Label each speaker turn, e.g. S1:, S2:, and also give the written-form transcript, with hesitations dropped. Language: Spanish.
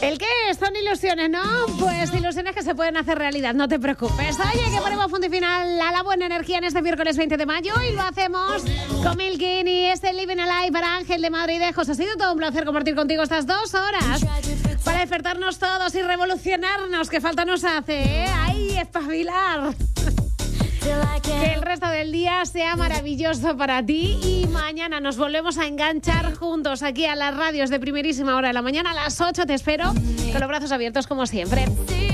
S1: ¿El qué? Son ilusiones, ¿no? Pues ilusiones que se pueden hacer realidad, no te preocupes. Oye, que ponemos punto y final a la buena energía en este miércoles 20 de mayo y lo hacemos con Milkin y este Living Alive para Ángel de Madridejos. Ha sido todo un placer compartir contigo estas 2 horas para despertarnos todos y revolucionarnos, que falta nos hace, ¿eh? ¡Ay, espabilar! Que el resto del día sea maravilloso para ti y mañana nos volvemos a enganchar juntos aquí a las radios de primerísima hora de la mañana. A las 8 te espero con los brazos abiertos como siempre.